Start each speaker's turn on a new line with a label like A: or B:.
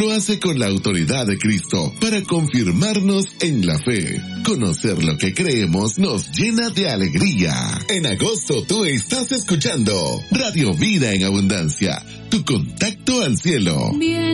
A: lo hace con la autoridad de Cristo para confirmarnos en la fe. Conocer lo que creemos nos llena de alegría. En agosto tú estás escuchando Radio Vida en Abundancia, tu contacto al cielo.